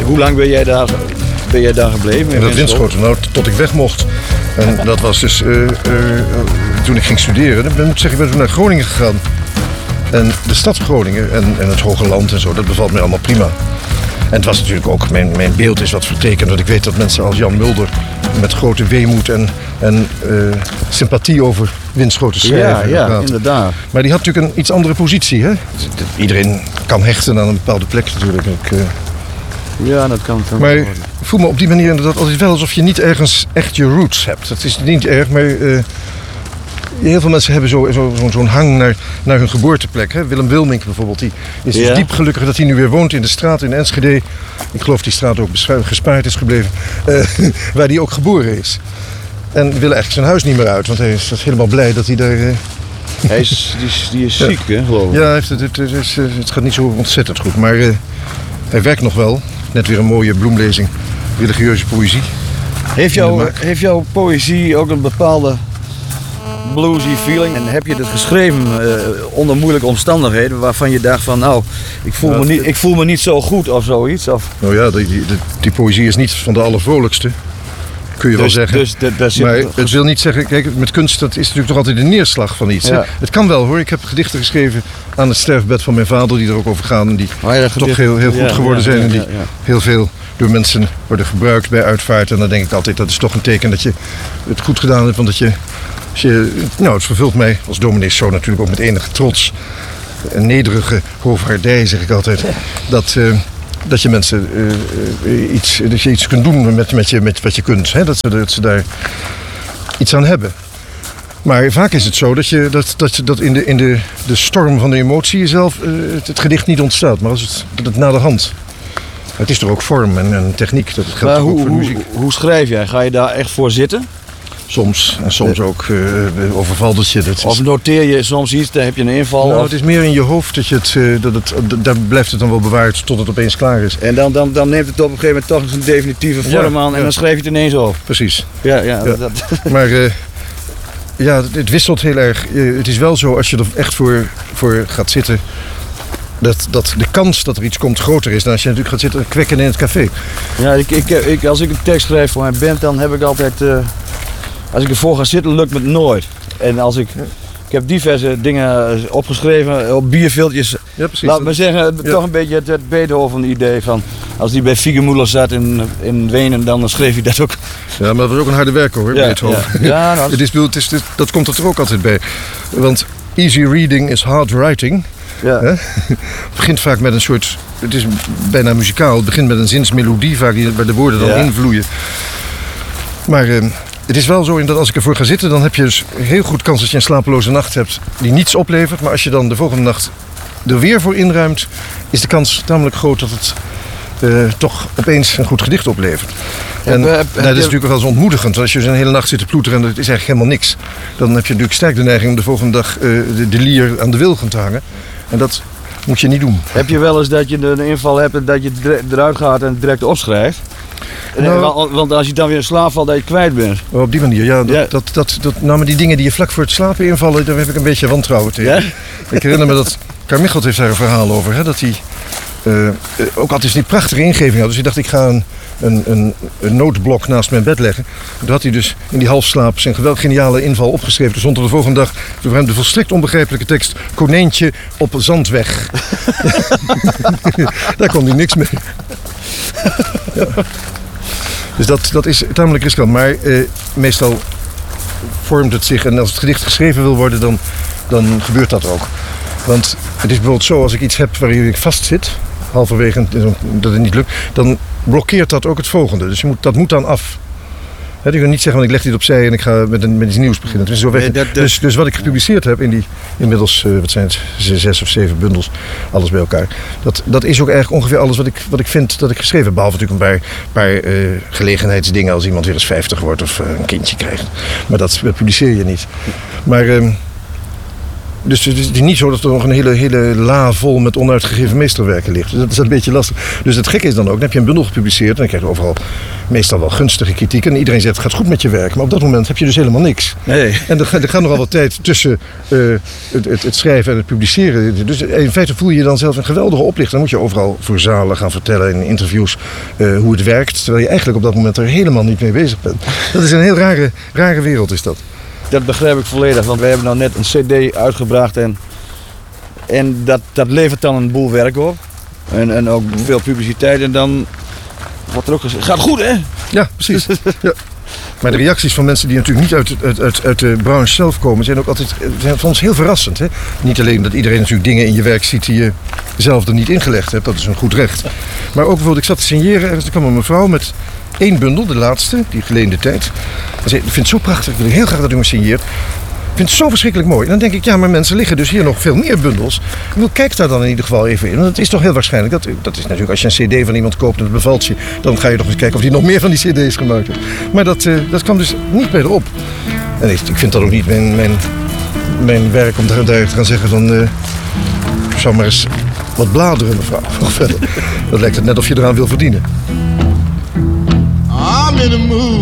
hoe lang ben jij daar gebleven? In dat Winschoten, nou, tot ik weg mocht. En dat was dus toen ik ging studeren. Ik moet zeggen, ik ben toen naar Groningen gegaan. En de stad Groningen en het Hoge Land en zo, dat bevalt mij allemaal prima. En het was natuurlijk ook, mijn beeld is wat vertekend. Want ik weet dat mensen als Jan Mulder met grote weemoed en sympathie over Winschoten schrijven. Ja, inderdaad. Maar die had natuurlijk een iets andere positie. Hè? Iedereen kan hechten aan een bepaalde plek natuurlijk. Ja, dat kan. Maar ik voel me op die manier inderdaad altijd wel alsof je niet ergens echt je roots hebt. Dat is niet erg, maar heel veel mensen hebben zo'n hang naar hun geboorteplek. Hè? Willem Wilmink bijvoorbeeld, die is dus diep gelukkig dat hij nu weer woont in de straat in Enschede. Ik geloof die straat ook gespaard is gebleven, waar hij ook geboren is. En wil eigenlijk zijn huis niet meer uit, want hij is helemaal blij dat hij daar... Die is ziek, hè, geloof ik. Ja, het gaat niet zo ontzettend goed, maar hij werkt nog wel. Net weer een mooie bloemlezing, religieuze poëzie. Heeft jouw poëzie ook een bepaalde bluesy feeling? En heb je het geschreven onder moeilijke omstandigheden waarvan je dacht van nou, ik voel me niet zo goed of zoiets? Of... Nou ja, die poëzie is niet van de allervrolijkste, kun je wel zeggen. Maar het wil niet zeggen, kijk, met kunst dat is natuurlijk toch altijd de neerslag van iets. Ja. Het kan wel hoor, ik heb gedichten geschreven aan het sterfbed van mijn vader die er ook over gaan en die toch heel goed geworden zijn en die heel veel door mensen worden gebruikt bij uitvaart. En dan denk ik altijd, dat is toch een teken dat je het goed gedaan hebt, want het vervult mij als dominee zo natuurlijk ook met enige trots. Een nederige hoovaardij zeg ik altijd. Dat je mensen iets kunt doen met wat je kunt. Hè? Dat ze daar iets aan hebben. Maar vaak is het zo dat in de storm van de emotie zelf het gedicht niet ontstaat. Maar dat het naderhand. Het is er ook vorm en techniek. Dat geldt ook voor muziek. Hoe schrijf jij? Ga je daar echt voor zitten? Soms. En soms ook overvalt het je. Of noteer je soms iets, dan heb je een inval? Nou, het is meer in je hoofd daar blijft het dan wel bewaard tot het opeens klaar is. En dan neemt het op een gegeven moment toch een definitieve vorm aan en dan schrijf je het ineens op. Precies. Ja. Maar het wisselt heel erg. Het is wel zo, als je er echt voor gaat zitten, dat de kans dat er iets komt groter is dan als je natuurlijk gaat zitten kwekken in het café. Ja, als ik een tekst schrijf voor mijn band, dan heb ik altijd... Als ik ervoor ga zitten, lukt me het nooit. En ik heb diverse dingen opgeschreven op bierviltjes. Ja, precies. Laat me zeggen, toch een beetje het Beethoven-idee van... Als die bij Fiegemuller zat in Wenen, dan schreef hij dat ook. Ja, maar dat was ook een harde werker hoor, Beethoven. Ja, dat komt er ook altijd bij. Want easy reading is hard writing. Ja. Het begint vaak met een soort... Het is bijna muzikaal. Het begint met een zinsmelodie vaak waar de woorden dan invloeien. Maar... Het is wel zo dat als ik ervoor ga zitten, dan heb je dus heel goed kans dat je een slapeloze nacht hebt die niets oplevert. Maar als je dan de volgende nacht er weer voor inruimt, is de kans tamelijk groot dat het toch opeens een goed gedicht oplevert. En dat is natuurlijk wel eens ontmoedigend. Want als je een hele nacht zit te ploeteren en het is eigenlijk helemaal niks, dan heb je natuurlijk sterk de neiging om de volgende dag de lier aan de wilgen te hangen. En dat moet je niet doen. Heb je wel eens dat je een inval hebt en dat je eruit gaat en het direct opschrijft? Want als je dan weer in slaap valt, dat je kwijt bent. Op die manier, ja. Maar die dingen die je vlak voor het slapen invallen, daar heb ik een beetje wantrouwen tegen. Ja? Ik herinner me dat Carmichael heeft daar een verhaal over. Hè, dat hij ook altijd die prachtige ingeving had. Dus hij dacht, ik ga een noodblok naast mijn bed leggen. Toen had hij dus in die halfslaap zijn geweldig geniale inval opgeschreven. Toen stond er de volgende dag voor hem de volstrekt onbegrijpelijke tekst... Konijntje op zandweg. Daar kon hij niks mee. Ja. Dus dat is tamelijk riskant. Maar meestal vormt het zich. En als het gedicht geschreven wil worden, dan gebeurt dat ook. Want het is bijvoorbeeld zo, als ik iets heb waarin ik vastzit, halverwege dat het niet lukt, dan blokkeert dat ook het volgende. Dus dat moet dan af. Je kan niet zeggen, want ik leg dit opzij en ik ga met iets nieuws beginnen. Zo weg. Dus wat ik gepubliceerd heb in die inmiddels, 6 of 7 bundels, alles bij elkaar. Dat is ook eigenlijk ongeveer alles wat ik vind dat ik geschreven heb. Behalve natuurlijk een paar gelegenheidsdingen als iemand weer eens 50 wordt of een kindje krijgt. Maar dat publiceer je niet. Maar Dus het is niet zo dat er nog een hele la vol met onuitgegeven meesterwerken ligt. Dus dat is een beetje lastig. Dus het gekke is dan ook, dan heb je een bundel gepubliceerd en dan krijg je overal meestal wel gunstige kritiek. En iedereen zegt, het gaat goed met je werk. Maar op dat moment heb je dus helemaal niks. Nee. En er gaat nogal wat tijd tussen het schrijven en het publiceren. Dus in feite voel je je dan zelf een geweldige oplichter. Dan moet je overal voor zalen gaan vertellen in interviews hoe het werkt. Terwijl je eigenlijk op dat moment er helemaal niet mee bezig bent. Dat is een heel rare wereld is dat. Dat begrijp ik volledig, want wij hebben nou net een cd uitgebracht en dat levert dan een boel werk op. En ook veel publiciteit en dan wordt er ook gezegd, gaat goed hè? Ja, precies. Ja. Maar de reacties van mensen die natuurlijk niet uit de branche zelf komen, zijn ook altijd voor ons heel verrassend. Hè? Niet alleen dat iedereen natuurlijk dingen in je werk ziet die je zelf er niet ingelegd hebt, dat is een goed recht. Maar ook bijvoorbeeld, ik zat te signeren en er kwam een mevrouw met 1 bundel, de laatste, die geleende tijd. Ze zei, ik vind het zo prachtig, ik wil heel graag dat u me signeert. Ik vind het zo verschrikkelijk mooi. En dan denk ik, ja, maar mensen liggen dus hier nog veel meer bundels. Kijk daar dan in ieder geval even in. Want het is toch heel waarschijnlijk. Dat is natuurlijk, als je een cd van iemand koopt en het bevalt je, dan ga je toch eens kijken of hij nog meer van die cd's gemaakt heeft. Maar dat kwam dus niet bij erop. En ik vind dat ook niet mijn werk om daar te gaan zeggen van, ik zou maar eens wat bladeren, mevrouw. Nog verder. Dat lijkt het net of je eraan wil verdienen. I'm in the mood